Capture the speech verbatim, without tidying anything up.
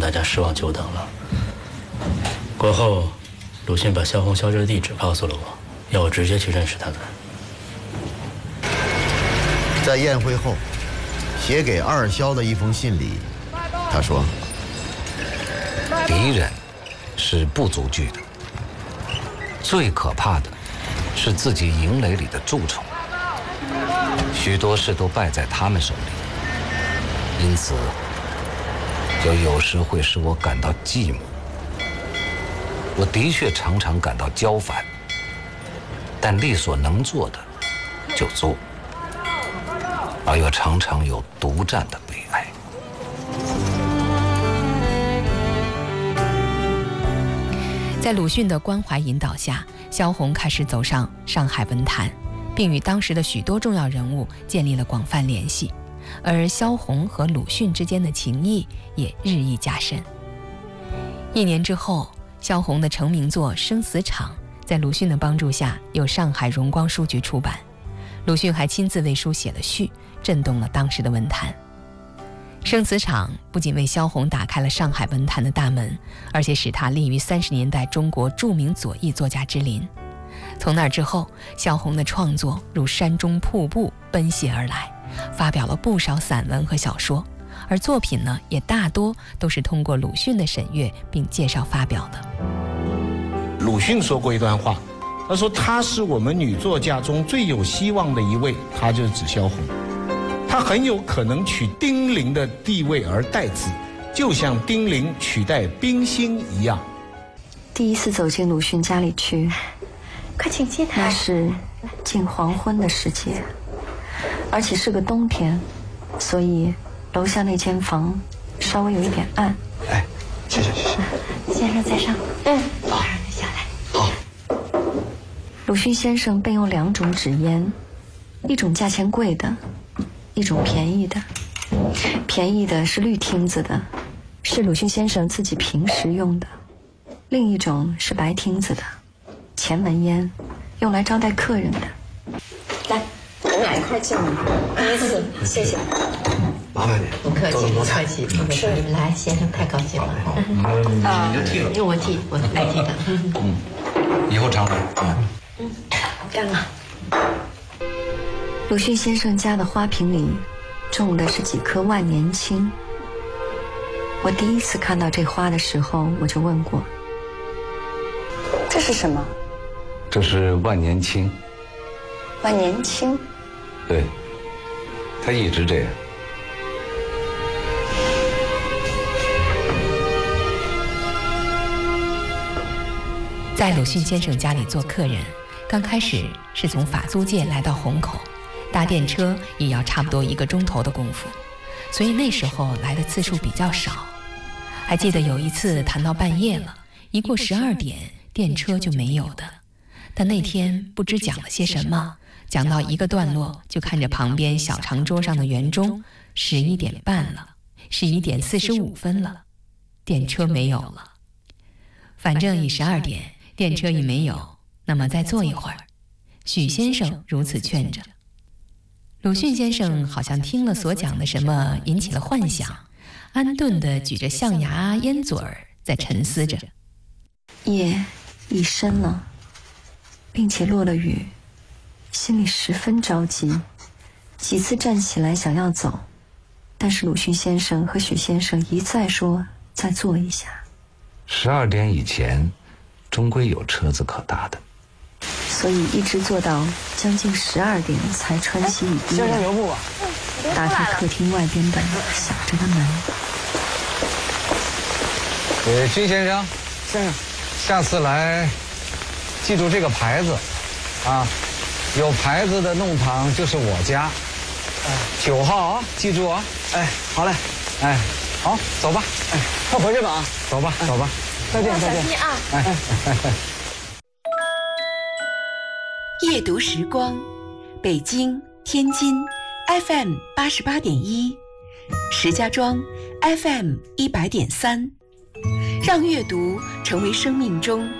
大家失望久等了。过后，鲁迅把萧红消失的地址告诉了我，要我直接去认识他们。 在宴会后，写给二萧的一封信里，他说：“ 敌人是不足惧的，最可怕的是自己营垒里的蛀虫，许多事都败在他们手里，因此就有时会使我感到寂寞。我的确常常感到焦烦，但力所能做的就做，而又常常有独占的悲哀。” 在鲁迅的关怀引导下，萧红开始走上上海文坛，并与当时的许多重要人物建立了广泛联系，而萧红和鲁迅之间的情谊也日益加深。一年之后，萧红的成名作《生死场》在鲁迅的帮助下由上海荣光书局出版，鲁迅还亲自为书写了序，震动了当时的文坛。《生死场》不仅为萧红打开了上海文坛的大门，而且使她立于三十年代中国著名左翼作家之林。从那之后，萧红的创作如山中瀑布奔泻而来，发表了不少散文和小说，而作品呢，也大多都是通过鲁迅的审阅并介绍发表的。 鲁迅说过一段话，他说她是我们女作家中最有希望的一位，她就是指萧红。她很有可能取丁玲的地位而代之，就像丁玲取代冰心一样。 第一次走进鲁迅家里去， 快请进来。 那是近黄昏的时节，而且是个冬天，所以楼下那间房稍微有一点暗。 哎，谢谢谢谢。 先生在上。嗯，好，下来。 好。 鲁迅先生备用两种纸烟，一种价钱贵的，一种便宜的。便宜的是绿听子的，是鲁迅先生自己平时用的；另一种是白听子的，前门烟，用来招待客人的。 来，我们俩一块进来。第一次，谢谢。 麻烦你， 不客气，不客气，不客气。来，先生太高兴了。 啊，你就替了， 因为我替，我代替他。 嗯，以后常来。 嗯嗯，干了。 鲁迅先生家的花瓶里种的是几棵万年青。我第一次看到这花的时候，我就问过， 这是什么？ 这是万年青。 万年青？ 对，它一直这样。 在鲁迅先生家里做客人，刚开始是从法租界来到虹口，搭电车也要差不多一个钟头的功夫，所以那时候来的次数比较少。还记得有一次谈到半夜了，一过十二点，电车就没有的。但那天不知讲了些什么，讲到一个段落，就看着旁边小长桌上的圆钟，十一点半了，十一点四十五分了，电车没有了。反正已十二点，电车已没有，那么再坐一会儿。许先生如此劝着。鲁迅先生好像听了所讲的什么，引起了幻想，安顿地举着象牙烟嘴儿，在沉思着。 夜已深了，并且落了雨，心里十分着急，几次站起来想要走，但是鲁迅先生和许先生一再说再坐一下。 十二点以前，终归有车子可搭的， 所以一直坐到将近十二点才穿洗雨衣， 先生留步啊！ 打开客厅外边的小着的门。 呃，君先生， 先生， 下次来记住这个牌子啊，有牌子的弄堂就是我家，哎，九号啊，记住啊。 哎，好嘞， 哎，好，走吧， 哎，快回去吧啊， 走吧，走吧， 再见，再见啊！ 哎。 夜读时光，北京、天津 F M 八十八点一，石家庄 F M 一百点三，让阅读成为生命中